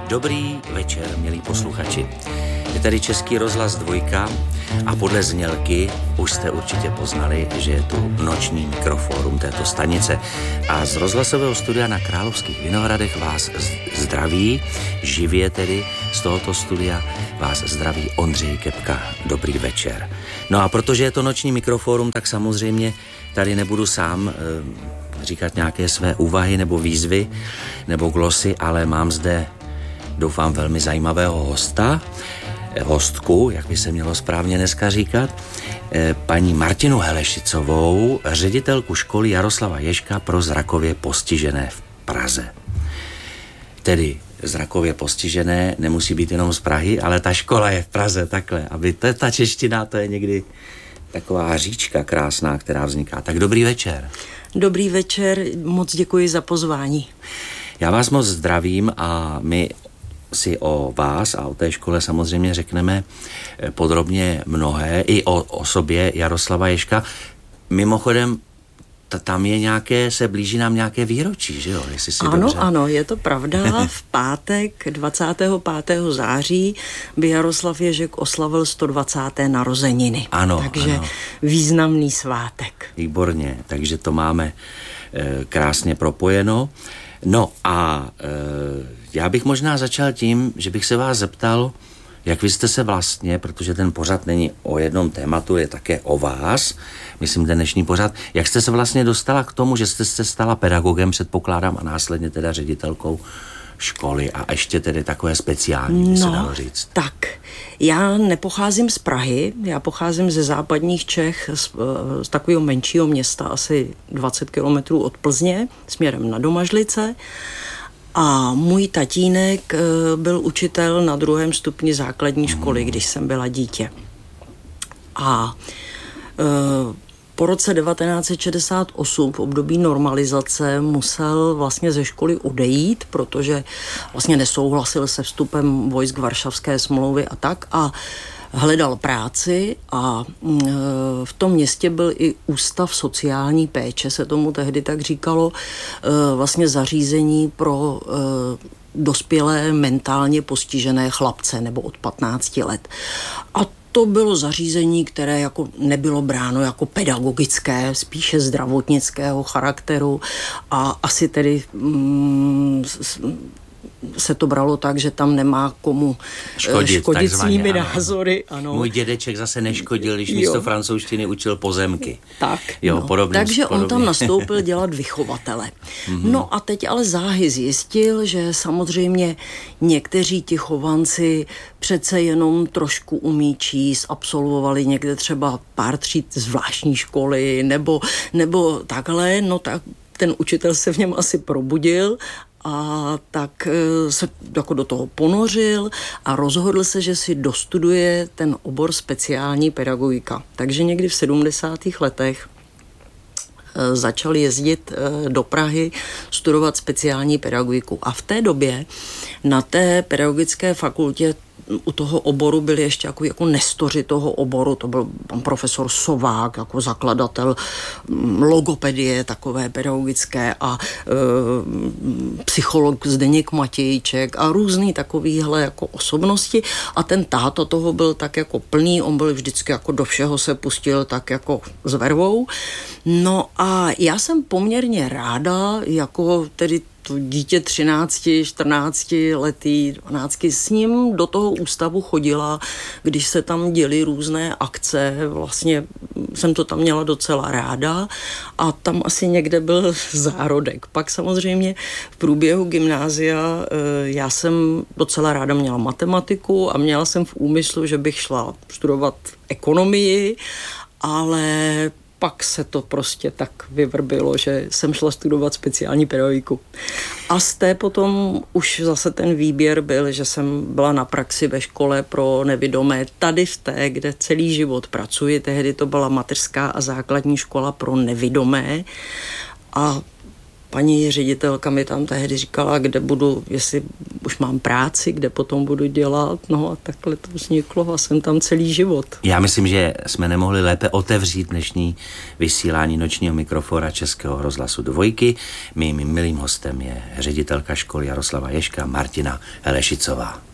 Dobrý večer, milí posluchači. Je tady Český rozhlas 2 a podle znělky už jste určitě poznali, že je tu noční mikrofórum této stanice. A z rozhlasového studia na Královských Vinohradech vás zdraví, živě tedy z tohoto studia vás zdraví Ondřej Kepka. Dobrý večer. No a protože je to noční mikrofórum, tak samozřejmě tady nebudu sám říkat nějaké své úvahy nebo výzvy nebo glosy, ale mám zde, doufám, velmi zajímavého hostku, jak by se mělo správně dneska říkat, paní Martinu Helešicovou, ředitelku školy Jaroslava Ježka pro zrakově postižené v Praze. Tedy zrakově postižené nemusí být jenom z Prahy, ale ta škola je v Praze takhle, aby ta čeština, to je někdy taková říčka krásná, která vzniká. Tak dobrý večer. Dobrý večer, moc děkuji za pozvání. Já vás moc zdravím a my si o vás a o té škole samozřejmě řekneme podrobně mnohé, i o osobě Jaroslava Ježka. Mimochodem, tam je se blíží nám nějaké výročí, že jo? Jestli si dobře... Ano, je to pravda. V pátek 25. září by Jaroslav Ježek oslavil 120. narozeniny. Takže významný svátek. Výborně, takže to máme krásně propojeno. No a já bych možná začal tím, že bych se vás zeptal, jak vy jste se vlastně, protože ten pořad není o jednom tématu, je také o vás, myslím ten dnešní pořad, jak jste se vlastně dostala k tomu, že jste se stala pedagogem, předpokládám, a následně teda ředitelkou školy a ještě tedy takové speciální, by se dalo říct. Tak, já nepocházím z Prahy, já pocházím ze západních Čech, z takového menšího města, asi 20 kilometrů od Plzně, směrem na Domažlice. A můj tatínek byl učitel na 2. stupni základní školy, když jsem byla dítě. A po roce 1968 v období normalizace musel vlastně ze školy odejít, protože vlastně nesouhlasil se vstupem vojsk Varšavské smlouvy a tak, a hledal práci a v tom městě byl i ústav sociální péče, se tomu tehdy tak říkalo, vlastně zařízení pro dospělé mentálně postižené chlapce nebo od 15 let. A to bylo zařízení, které jako nebylo bráno jako pedagogické, spíše zdravotnického charakteru a asi tedy se to bralo tak, že tam nemá komu škodit svými názory. Ano. Můj dědeček zase neškodil, když místo francouzštiny učil pozemky. Tak, takže on tam nastoupil dělat vychovatele. No a teď ale záhy zjistil, že samozřejmě někteří ti chovanci přece jenom trošku umí číst, absolvovali někde třeba pár tříd zvláštní školy, nebo takhle, no tak ten učitel se v něm asi probudil a tak se jako do toho ponořil a rozhodl se, že si dostuduje ten obor speciální pedagogika. Takže někdy v 70. letech začal jezdit do Prahy studovat speciální pedagogiku. A v té době na té pedagogické fakultě u toho oboru byli ještě jako nestoři toho oboru, to byl pan profesor Sovák, jako zakladatel logopedie takové pedagogické a psycholog Zdeněk Matějček a různý takovýhle jako osobnosti a ten táta toho byl tak jako plný, on byl vždycky jako do všeho se pustil tak jako s vervou. No a já jsem poměrně ráda, jako tedy to dítě 13, 14 letý, 12, s ním do toho ústavu chodila, když se tam děly různé akce, vlastně jsem to tam měla docela ráda a tam asi někde byl zárodek. Pak samozřejmě v průběhu gymnázia já jsem docela ráda měla matematiku a měla jsem v úmyslu, že bych šla studovat ekonomii, ale pak se to prostě tak vyvrbilo, že jsem šla studovat speciální pedagogiku. A z té potom už zase ten výběr byl, že jsem byla na praxi ve škole pro nevidomé, tady v té, kde celý život pracuji. Tehdy to byla mateřská a základní škola pro nevidomé. A Paní ředitelka mi tam tehdy říkala, kde budu, jestli už mám práci, kde potom budu dělat, no a takhle to vzniklo a jsem tam celý život. Já myslím, že jsme nemohli lépe otevřít dnešní vysílání nočního mikrofora Českého rozhlasu Dvojky. Mým milým hostem je ředitelka školy Jaroslava Ježka Martina Helešicová.